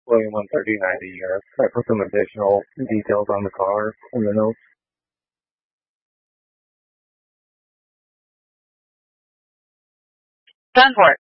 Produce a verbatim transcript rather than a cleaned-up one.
William one thirty ninety here. I put some additional details on the car in the notes. Done for it.